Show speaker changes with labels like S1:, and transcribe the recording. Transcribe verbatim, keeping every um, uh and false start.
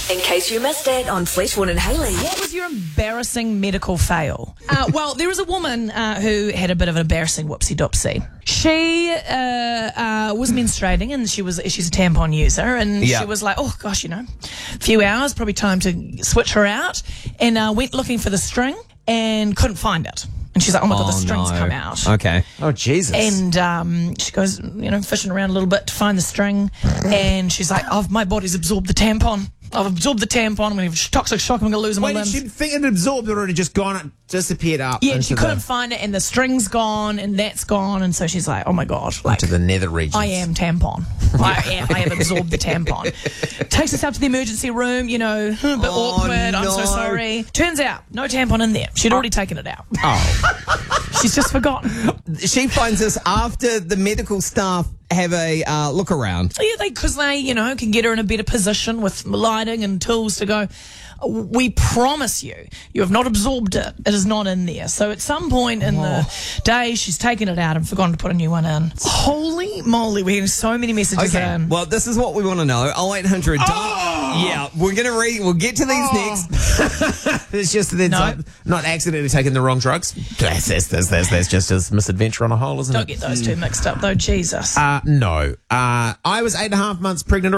S1: In case you missed it on Fleetwood and Haley.
S2: What was your embarrassing medical fail? Uh, well, there was a woman uh, who had a bit of an embarrassing whoopsie-doopsie. She uh, uh, was menstruating and she was she's a tampon user, and
S3: Yeah.
S2: she was like, oh gosh, you know, a few hours, probably time to switch her out, and uh, went looking for the string and couldn't find it. And she's like, oh my God, the
S3: Oh,
S2: string's
S3: no.
S2: come out.
S3: Okay.
S4: Oh, Jesus.
S2: And um, she goes, you know, fishing around a little bit to find the string. And she's like, oh, my body's absorbed the tampon. I've absorbed the tampon. I'm going to have toxic shock. I'm going to lose my
S4: Wait, did
S2: limbs.
S4: she think it absorbed it or had it just gone, it disappeared up?
S2: Yeah, and
S4: into
S2: she couldn't
S4: the,
S2: find it, and the string's gone, and that's gone. And so she's like, oh my God, like,
S4: to the nether regions.
S2: I am tampon. I am. I have absorbed the tampon. Takes us up to the emergency room, you know, a bit
S3: Oh,
S2: awkward. I'm so
S3: no.
S2: sorry. Turns out, no tampon in there. She'd already taken it out.
S4: Oh.
S2: She's just forgotten.
S3: She finds this after the medical staff have a uh, look around.
S2: Yeah, they because they, you know, can get her in a better position with lighting and tools to go, we promise you, you have not absorbed it. It is not in there. So at some point in the day, she's taken it out and forgotten to put a new one in. Holy moly, we're getting so many messages
S3: Okay,
S2: in.
S3: well, this is what we want to know. oh eight hundred
S4: Oh!
S3: Yeah, we're going to read, we'll get to these
S2: Oh.
S4: It's just that it's
S2: No.
S4: like not accidentally taking the wrong drugs. That's, that's, that's, that's, that's just a misadventure on a whole, isn't
S2: Don't
S4: it?
S2: get those two mixed up, though. Jesus.
S4: Uh, no. Uh, I was eight and a half months pregnant